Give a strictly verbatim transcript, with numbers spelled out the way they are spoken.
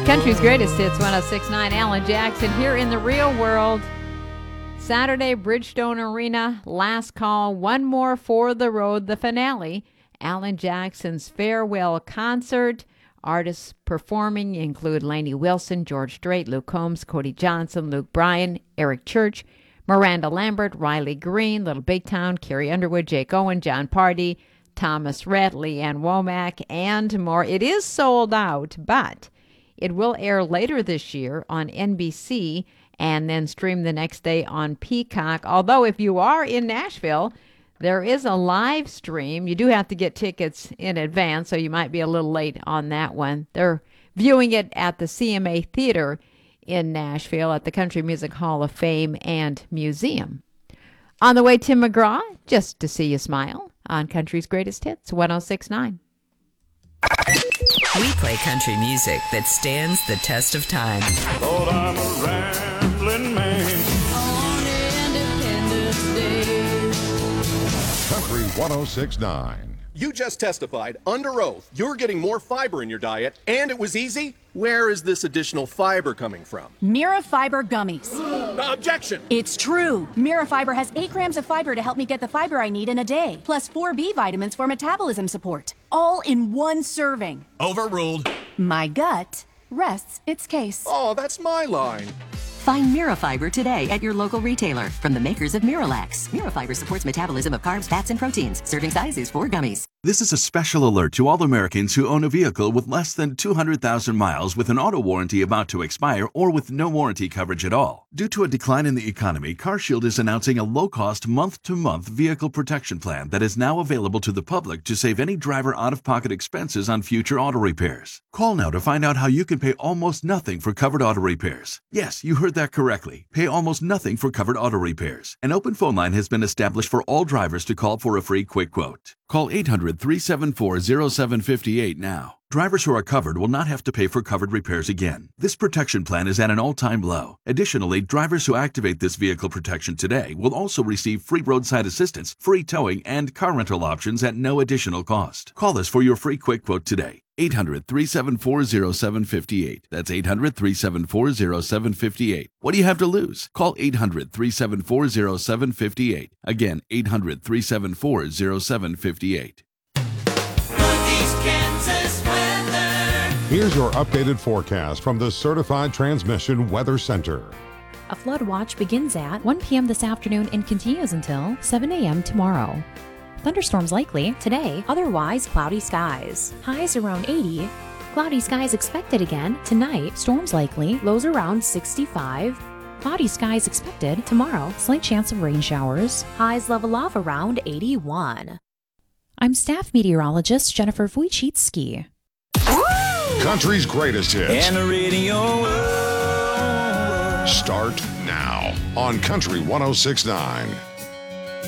Country's Greatest Hits, one oh six point nine. Alan Jackson here in the real world. Saturday, Bridgestone Arena, last call, one more for the road, the finale. Alan Jackson's farewell concert. Artists performing include Lainey Wilson, George Strait, Luke Combs, Cody Johnson, Luke Bryan, Eric Church, Miranda Lambert, Riley Green, Little Big Town, Carrie Underwood, Jake Owen, John Party, Thomas Rhett, Leanne Womack, and more. It is sold out, but it will air later this year on N B C and then stream the next day on Peacock. Although if you are in Nashville, there is a live stream. You do have to get tickets in advance, so you might be a little late on that one. They're viewing it at the C M A Theater in Nashville at the Country Music Hall of Fame and Museum. On the way, Tim McGraw, Just to See You Smile, on Country's Greatest Hits, one oh six point nine. We play country music that stands the test of time. Lord, I'm a rambling man. On Independence Day. Country one oh six point nine. You just testified under oath you're getting more fiber in your diet, and it was easy. Where is this additional fiber coming from? Mirafiber gummies. Uh, objection! It's true. Mirafiber has eight grams of fiber to help me get the fiber I need in a day, plus four B vitamins for metabolism support, all in one serving. Overruled. My gut rests its case. Oh, that's my line. Find Mirafiber today at your local retailer from the makers of Miralax. Mirafiber supports metabolism of carbs, fats, and proteins. Serving size is four gummies. This is a special alert to all Americans who own a vehicle with less than two hundred thousand miles with an auto warranty about to expire or with no warranty coverage at all. Due to a decline in the economy, CarShield is announcing a low-cost month-to-month vehicle protection plan that is now available to the public to save any driver out-of-pocket expenses on future auto repairs. Call now to find out how you can pay almost nothing for covered auto repairs. Yes, you heard that correctly. Pay almost nothing for covered auto repairs. An open phone line has been established for all drivers to call for a free quick quote. Call eight hundred, three seven four, oh seven five eight now. Drivers who are covered will not have to pay for covered repairs again. This protection plan is at an all-time low. Additionally, drivers who activate this vehicle protection today will also receive free roadside assistance, free towing, and car rental options at no additional cost. Call us for your free quick quote today. eight hundred, three seven four, oh seven five eight. That's eight hundred, three seven four, oh seven five eight. What do you have to lose? Call eight hundred, three seven four, oh seven five eight. Again, eight hundred, three seven four, oh seven five eight. Northeast Kansas weather. Here's your updated forecast from the Certified Transmission Weather Center. A flood watch begins at one p.m. this afternoon and continues until seven a.m. tomorrow. Thunderstorms likely today, otherwise cloudy skies. Highs around eighty. Cloudy skies expected again tonight. Storms likely, lows around sixty-five. Cloudy skies expected tomorrow. Slight chance of rain showers. Highs level off around eighty-one. I'm staff meteorologist Jennifer Wojcicki. Country's greatest hits And the radio. start now on Country one oh six point nine.